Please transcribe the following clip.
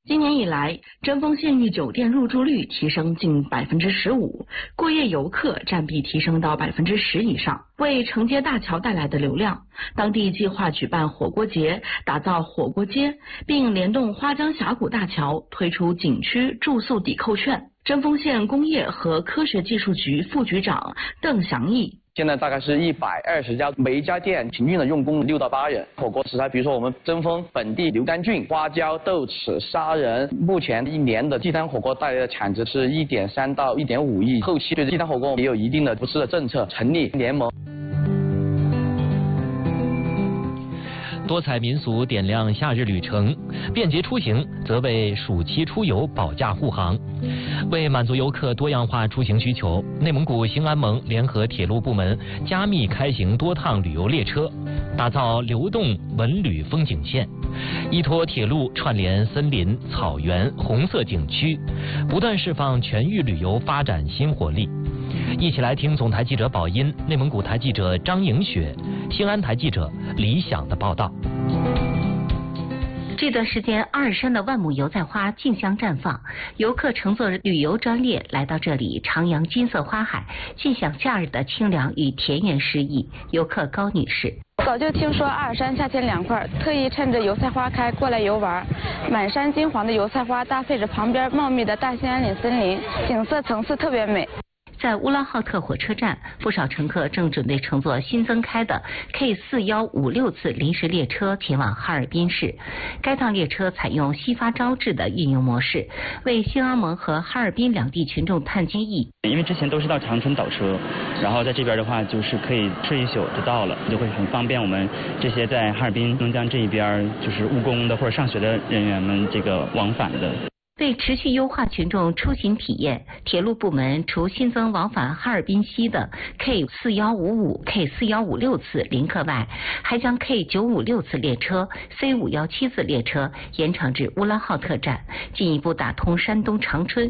今年以来，针锋县域酒店入住率提升近15%，过夜游客占比提升到10%以上。为承接大桥带来的流量，当地计划举办火锅节，打造火锅街，并联动花江峡谷大桥推出景区住宿抵扣券。针锋县工业和科学技术局副局长邓祥义。 现在大概是120家，每一家店平均的用工6到8人。火锅食材，比如说我们针锋本地牛肝菌、花椒、豆豉、砂仁，目前1年的地摊火锅带来的产值是1.3到1.5亿。后期对地摊火锅也有一定的扶持的政策，成立联盟。 多彩民俗点亮夏日旅程，便捷出行则为暑期出游保驾护航。为满足游客多样化出行需求，内蒙古兴安盟联合铁路部门加密开行多趟旅游列车，打造流动文旅风景线，依托铁路串联森林、草原、红色景区，不断释放全域旅游发展新活力。一起来听总台记者宝音、内蒙古台记者张颖雪、兴安台记者李想的报道。 这段时间，阿尔山的万亩油菜花竞相绽放，游客乘坐旅游专列来到这里，徜徉金色花海，尽享夏日的清凉与田园诗意。游客高女士： 早就听说阿尔山夏天凉快，特意趁着油菜花开过来游玩。满山金黄的油菜花搭配着旁边茂密的大兴安岭森林，景色层次特别美。 在乌拉浩特火车站，不少乘客正准备乘坐新增开的 K4156次临时列车前往哈尔滨市。该趟列车采用西发招致的运营模式，为兴安盟和哈尔滨两地群众探亲意。 因为之前都是到长春倒车，然后在这边的话就是可以睡一宿就到了，就会很方便我们这些在哈尔滨能江这一边就是务工的或者上学的人员们这个往返的。 为持续优化群众出行体验，铁路部门除新增往返哈尔滨西的 K4155、K4156次临客外，还将 K956次列车、C517次列车延长至乌拉浩特站，进一步打通山东长春